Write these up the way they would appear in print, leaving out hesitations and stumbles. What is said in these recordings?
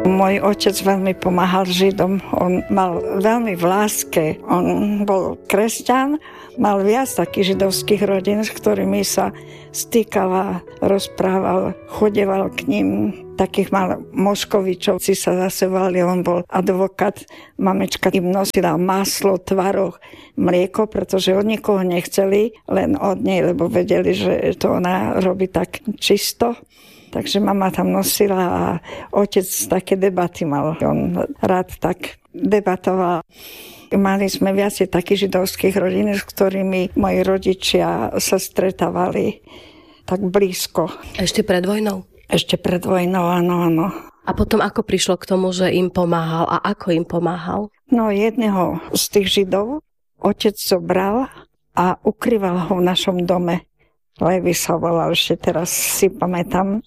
Môj otec veľmi pomáhal Židom. On mal veľmi v láske. On bol kresťan, mal viac takých židovských rodín, s ktorými sa stýkal, rozprával, chodeval k ním. Takých mal Moškovičovci sa zase volali, on bol advokát. Mamička im nosila maslo, tvaroh, mlieko, pretože od nikoho nechceli, len od nej, lebo vedeli, že to ona robí tak čisto. Takže mama tam nosila a otec také debaty mal. On rád tak debatoval. Mali sme viacej takých židovských rodín, s ktorými moji rodičia sa stretávali tak blízko. Ešte pred vojnou? Ešte pred vojnou, áno. A potom ako prišlo k tomu, že im pomáhal a ako im pomáhal? No jedného z tých Židov otec zobral a ukrýval ho v našom dome. Levi sa volal, ešte teraz si pamätám.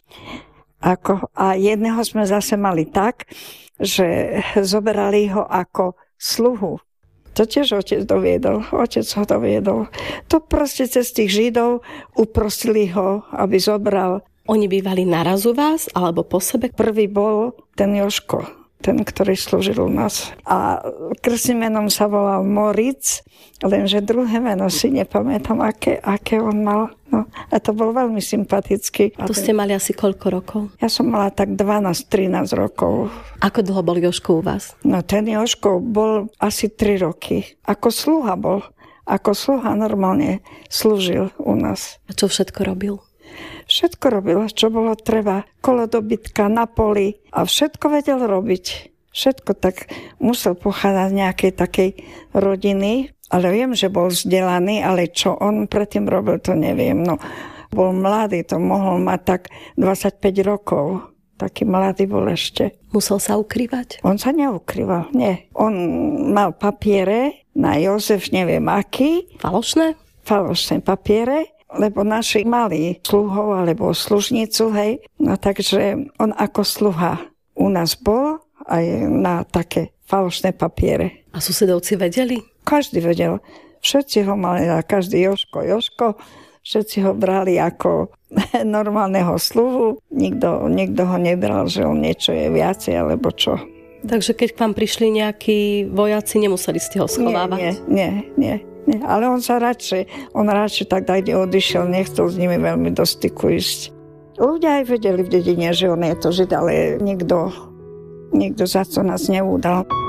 A jedného sme zase mali tak, že zoberali ho ako sluhu. To tiež otec ho doviedol. To proste cez tých Židov uprosili ho, aby zobral. Oni bývali naraz u vás, alebo po sebe? Prvý bol ten Joško, ten, ktorý slúžil u nás. A krstným menom sa volal Moritz, lenže druhé meno si nepamätám, aké on mal. No, a to bol veľmi sympatický. To ste mali asi koľko rokov? Ja som mala tak 12-13 rokov. Ako dlho bol Joško u vás? No ten Joško bol asi 3 roky. Ako sluha bol. Ako sluha normálne slúžil u nás. A čo všetko robil? Všetko robil, čo bolo treba. Kolo dobytka na poli a všetko vedel robiť. Všetko tak musel pochádzať z nejakej takej rodiny. Ale viem, že bol vzdelaný, ale čo on predtým robil, to neviem. No, bol mladý, to mohol mať tak 25 rokov. Taký mladý bol ešte. Musel sa ukrývať? On sa neukrýval, nie. On mal papiere na Jozef, neviem aký. Falošné? Falošné papiere, lebo naši mali sluhov alebo služnicu, hej. No takže on ako sluha u nás bol aj na také falošné papiere. A susedovci vedeli? Každý vedel. Všetci ho mali, každý Joško. Všetci ho brali ako normálneho sluhu. Nikto ho nebral, že on niečo je viacej, alebo čo. Takže keď k vám prišli nejakí vojaci, nemuseli ste ho schovávať? Nie. Ale on radšej tak odišiel, nechcel s nimi veľmi do styku ísť. Ľudia aj vedeli v dedine, že on je to Žid, ale nikto za to nás neudal.